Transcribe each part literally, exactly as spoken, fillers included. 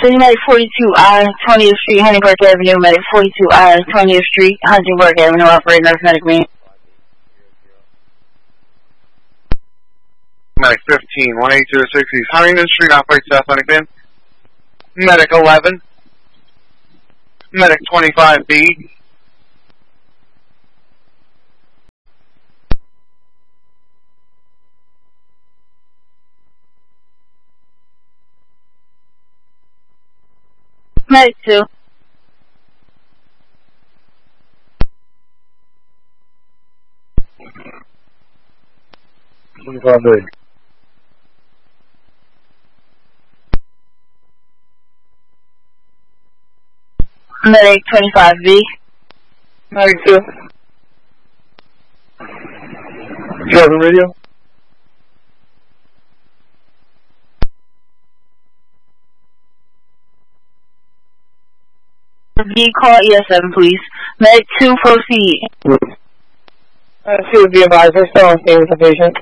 City Medic forty-two I, twentieth Street, Huntington Park Avenue. Medic forty-two I, twentieth Street, Huntington Park Avenue. Operator Nurse Medic Green. Medic fifteen, one eight zero six East Huntington Street, operates South Huntington. Medic eleven. Medic twenty-five B. Medic two. twenty-five B. Medic twenty-five B. Medic two. Driving radio. B, call E S seven, please. Medic two, proceed. Uh, she would be advised. We're still on scene with the patient.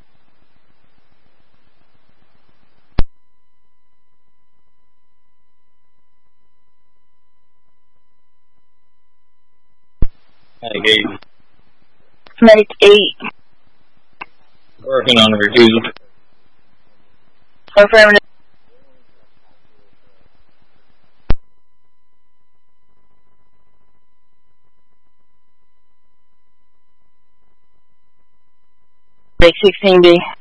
Medic eight. Medic eight. Working on a refusal. Affirmative. Medic sixteen B.